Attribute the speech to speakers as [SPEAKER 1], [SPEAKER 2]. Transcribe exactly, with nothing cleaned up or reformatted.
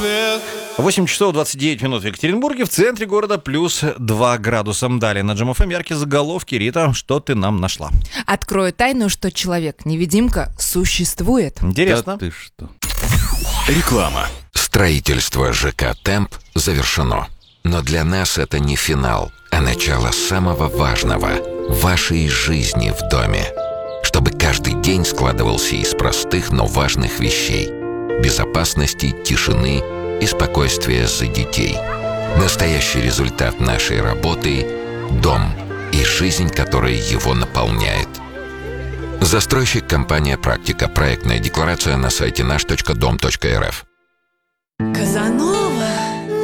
[SPEAKER 1] свет.
[SPEAKER 2] восемь часов двадцать девять минут в Екатеринбурге, в центре города плюс два градуса. Далее на Джем эф эм яркие заголовки. Рита, что ты нам нашла?
[SPEAKER 3] Открою тайну, что человек-невидимка существует.
[SPEAKER 2] Интересно.
[SPEAKER 4] Да ты что?
[SPEAKER 1] Реклама.
[SPEAKER 5] Строительство ЖК «Темп» завершено. Но для нас это не финал, а начало самого важного – вашей жизни в доме. Чтобы каждый день складывался из простых, но важных вещей – безопасности, тишины и спокойствия за детей. Настоящий результат нашей работы – дом и жизнь, которая его наполняет. Застройщик компания «Практика». Проектная декларация на сайте наш точка дом точка эр эф.